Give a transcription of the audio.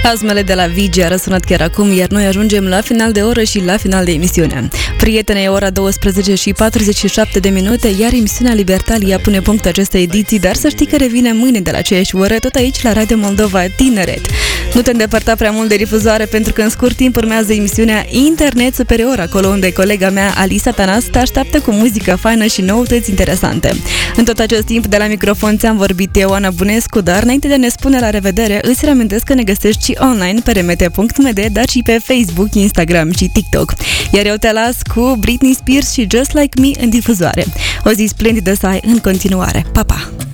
Asmele de la Vigi a răsunat chiar acum, iar noi ajungem la final de oră și la final de emisiune. Prietene, e ora 12 și 47 de minute, iar emisiunea Libertalia pune punct acestei ediții, dar să știi că revine mâine de la aceeași oră, tot aici la Radio Moldova Tineret. Nu te îndepărta prea mult de difuzoare, pentru că în scurt timp urmează emisiunea Internet Superior, acolo unde colega mea, Alisa Tanas, te așteaptă cu muzică faină și noutăți interesante. În tot acest timp, de la microfon ți-am vorbit eu, Ana Bunescu, dar înainte de a ne spune la revedere, îți reamintesc că ne găsești și online pe remete.md, dar și pe Facebook, Instagram și TikTok. Iar eu te las cu Britney Spears și Just Like Me în difuzoare. O zi splendidă să ai în continuare. Pa, pa!